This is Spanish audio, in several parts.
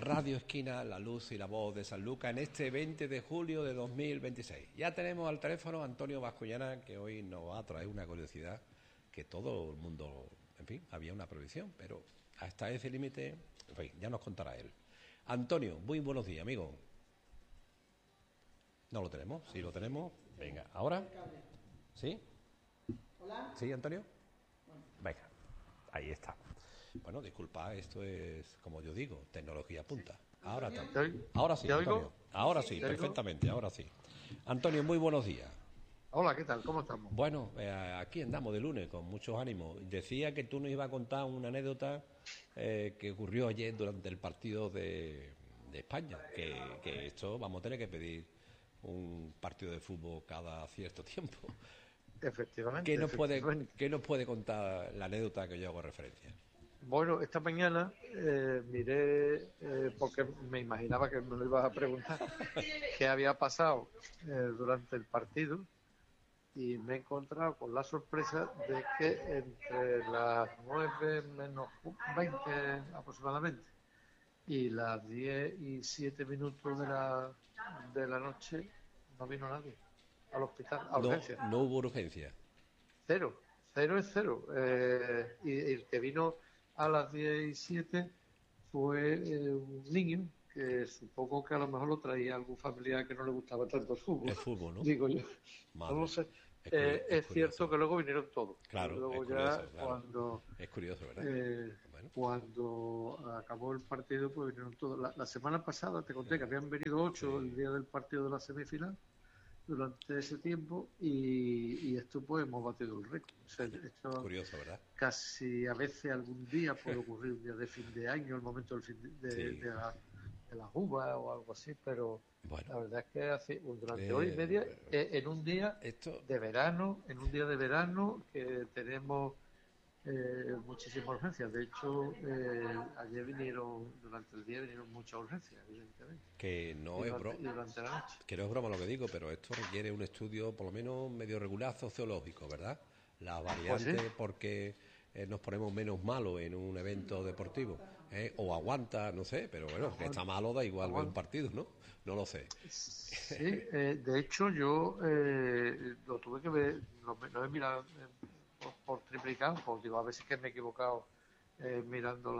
Radio Esquina, la luz y la voz de Sanlúcar en este 20 de julio de 2026. Ya tenemos al teléfono a Antonio Bascuñana, que hoy nos va a traer una curiosidad que todo el mundo, en fin, había una prohibición, pero hasta ese límite, en fin, ya nos contará él. Antonio, muy buenos días, amigo. ¿No lo tenemos? Sí, lo tenemos. Venga, ¿ahora? ¿Sí? ¿Hola? ¿Sí, Antonio? Venga, ahí está. Bueno, disculpa, esto es, como yo digo, tecnología punta. Ahora sí, Antonio. Ahora sí, perfectamente, ahora sí. Antonio, muy buenos días. Hola, ¿qué tal? ¿Cómo estamos? Bueno, aquí andamos de lunes con muchos ánimos. Decía que tú nos ibas a contar una anécdota que ocurrió ayer durante el partido de España, que esto vamos a tener que pedir un partido de fútbol cada cierto tiempo. Efectivamente. ¿Qué nos puede contar la anécdota que yo hago referencia? Bueno, esta mañana miré, porque me imaginaba que me lo ibas a preguntar, qué había pasado durante el partido, y me he encontrado con la sorpresa de que entre las 9 menos 20 aproximadamente y las 10 y 7 minutos de la noche no vino nadie al hospital, a urgencia. No hubo urgencia. Cero es cero. Y el que vino a las 17 fue un niño que supongo que a lo mejor lo traía algún familiar que no le gustaba tanto el fútbol. El fútbol, ¿no? Digo yo. Madre, no lo sé. Es cierto que luego vinieron todos. Claro, luego es curioso, ya cuando es curioso, ¿verdad? cuando acabó el partido, pues vinieron todos. La semana pasada te conté que habían venido 8 el día del partido de la semifinal durante ese tiempo, y esto pues hemos batido el récord. O sea, esto curioso, ¿verdad? Casi a veces algún día puede ocurrir, un día de fin de año, el momento del de las uvas o algo así, pero la verdad es que durante hora y media, en un día de verano, que tenemos muchísimas urgencias. De hecho, ayer durante el día vinieron muchas urgencias, evidentemente. Que no es broma lo que digo, pero esto requiere un estudio por lo menos medio regular sociológico, ¿verdad? La variante, pues sí, porque nos ponemos menos malos en un evento deportivo, o aguanta, no sé, pero bueno, que está malo da igual ver un partido, ¿no? No lo sé. Sí, de hecho yo lo tuve que ver, lo he mirado por triplicado, porque digo, a veces que me he equivocado mirando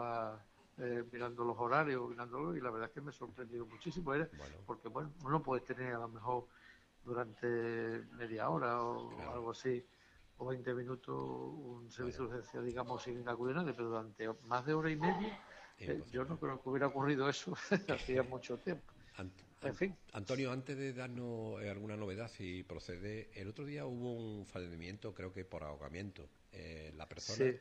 los horarios, y la verdad es que me he sorprendido muchísimo, porque bueno, uno puede tener a lo mejor durante media hora o algo así, o 20 minutos, un servicio de urgencia, digamos, sin acudir a nadie, pero durante más de hora y media, yo no creo que hubiera ocurrido eso hacía mucho tiempo. En fin. Antonio, antes de darnos alguna novedad, si procede, el otro día hubo un fallecimiento, creo que por ahogamiento. ¿La persona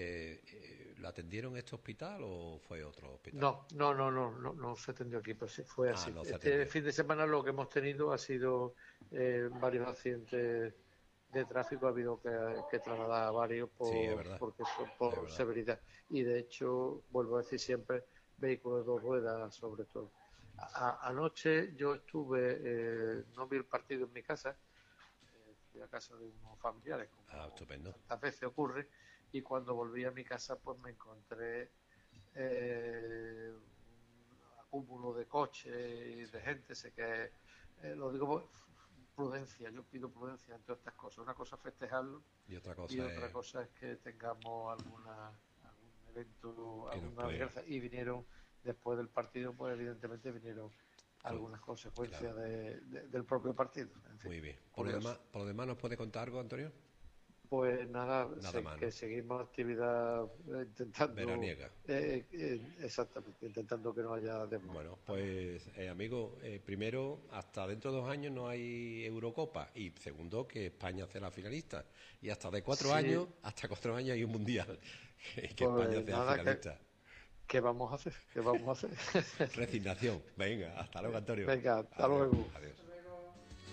la atendieron en este hospital o fue otro hospital? No se atendió aquí, pero sí fue así. Este fin de semana lo que hemos tenido ha sido varios accidentes de tráfico, ha habido que trasladar a varios por severidad. Y de hecho, vuelvo a decir siempre, vehículos de 2 ruedas sobre todo. Anoche yo no vi el partido en mi casa, fui a casa de unos familiares, como estupendo. tantas veces ocurre, y cuando volví a mi casa pues me encontré un acúmulo de coches y de gente. Sé que lo digo por prudencia, yo pido prudencia en todas estas cosas. Una cosa es festejarlo y otra cosa es que tengamos algún evento, alguna desgracia. Y vinieron después del partido, pues evidentemente vinieron algunas consecuencias del propio partido. En fin, muy bien. Por lo demás, ¿nos puede contar algo, Antonio? Pues nada más, que seguimos actividad intentando... veraniega. Exactamente, intentando que no haya demora. Bueno, pues amigo, primero, hasta dentro de 2 años no hay Eurocopa, y segundo, que España sea la finalista, y hasta 4 años hay un mundial, que España sea finalista. ¿Qué vamos a hacer? Resignación. Venga, hasta luego, Antonio. Venga, hasta luego. Adiós.